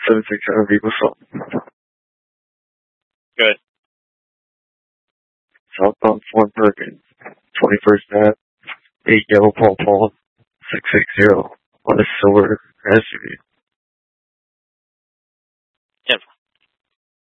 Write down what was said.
767 Vigo Salt. Good. Southbound Fort Bergen, 21st Ave, 8 Yellow Paul, 660 on a silver SUV.